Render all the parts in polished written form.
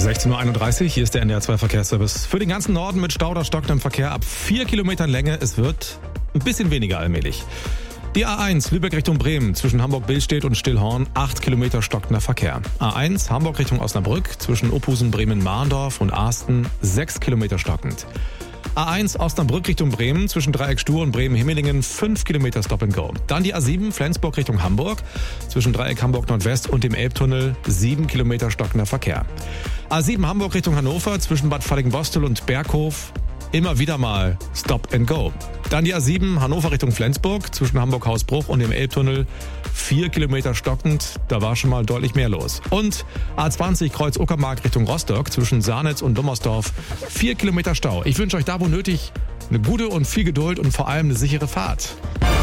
16.31 Uhr, hier ist der NDR 2 Verkehrsservice. Für den ganzen Norden mit Stau oder stockendem Verkehr ab 4 Kilometern Länge. Es wird ein bisschen weniger allmählich. Die A1 Lübeck Richtung Bremen zwischen Hamburg-Billstedt und Stillhorn 8 Kilometer stockender Verkehr. A1 Hamburg Richtung Osnabrück zwischen Opusen, Bremen-Mahndorf und Ahsten 6 Kilometer stockend. A1 Osnabrück Richtung Bremen zwischen Dreieck Stur und Bremen-Himmelingen 5 Kilometer Stop and Go. Dann die A7 Flensburg Richtung Hamburg zwischen Dreieck Hamburg Nordwest und dem Elbtunnel 7 Kilometer stockender Verkehr. A7 Hamburg Richtung Hannover zwischen Bad Fallingbostel und Berghof immer wieder mal Stop and Go. Dann die A7 Hannover Richtung Flensburg zwischen Hamburg-Hausbruch und dem Elbtunnel 4 Kilometer stockend. Da war schon mal deutlich mehr los. Und A20 Kreuz Uckermark Richtung Rostock zwischen Sarnitz und Dommersdorf 4 Kilometer Stau. Ich wünsche euch da, wo nötig, eine gute und viel Geduld und vor allem eine sichere Fahrt.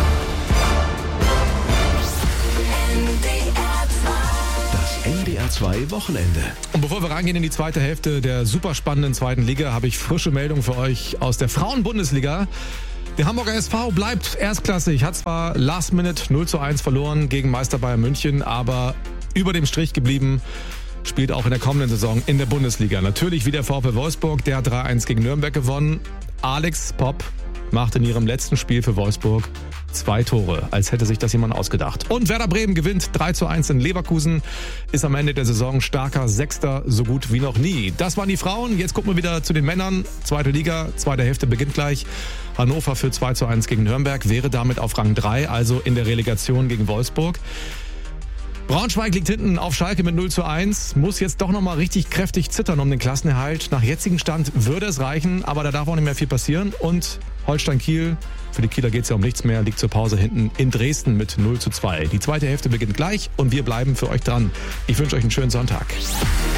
NDR 2 Wochenende. Und bevor wir reingehen in die zweite Hälfte der super spannenden zweiten Liga, habe ich frische Meldung für euch aus der Frauen-Bundesliga. Der Hamburger SV bleibt erstklassig, hat zwar Last Minute 0:1 verloren gegen Meister Bayern München, aber über dem Strich geblieben, spielt auch in der kommenden Saison in der Bundesliga. Natürlich wie der VfL Wolfsburg, der hat 3:1 gegen Nürnberg gewonnen. Alex Popp macht in ihrem letzten Spiel für Wolfsburg 2 Tore, als hätte sich das jemand ausgedacht. Und Werder Bremen gewinnt 3:1 in Leverkusen, ist am Ende der Saison starker Sechster, so gut wie noch nie. Das waren die Frauen, jetzt gucken wir wieder zu den Männern. Zweite Liga, zweite Hälfte beginnt gleich. Hannover für 2:1 gegen Nürnberg, wäre damit auf Rang 3, also in der Relegation gegen Wolfsburg. Braunschweig liegt hinten auf Schalke mit 0:1, muss jetzt doch nochmal richtig kräftig zittern um den Klassenerhalt. Nach jetzigem Stand würde es reichen, aber da darf auch nicht mehr viel passieren. Und Holstein Kiel, für die Kieler geht es ja um nichts mehr, liegt zur Pause hinten in Dresden mit 0:2. Die zweite Hälfte beginnt gleich und wir bleiben für euch dran. Ich wünsche euch einen schönen Sonntag.